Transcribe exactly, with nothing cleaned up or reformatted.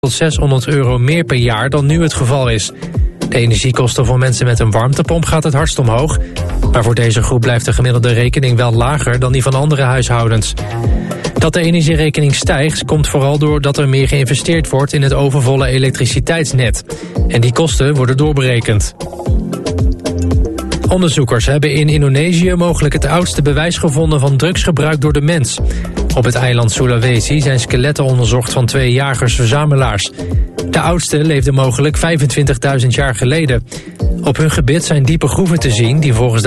tot zeshonderd euro meer per jaar dan nu het geval is. De energiekosten voor mensen met een warmtepomp gaat het hardst omhoog. Maar voor deze groep blijft de gemiddelde rekening wel lager dan die van andere huishoudens. Dat de energierekening stijgt komt vooral doordat er meer geïnvesteerd wordt in het overvolle elektriciteitsnet. En die kosten worden doorberekend. Onderzoekers hebben in Indonesië mogelijk het oudste bewijs gevonden van drugsgebruik door de mens. Op het eiland Sulawesi zijn skeletten onderzocht van twee jagers-verzamelaars. De oudste leefde mogelijk vijfentwintigduizend jaar geleden. Op hun gebit zijn diepe groeven te zien die volgens de